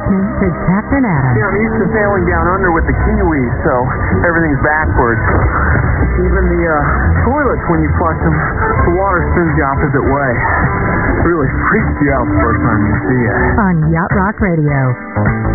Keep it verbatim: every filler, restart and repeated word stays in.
listening to Captain Adam. Yeah, I'm used to sailing down under with the Kiwi, so everything's backwards. Even the uh, toilets, when you flush them, the water spins the opposite way. Really freaks you out the first time you see it. On Yacht Rock Radio.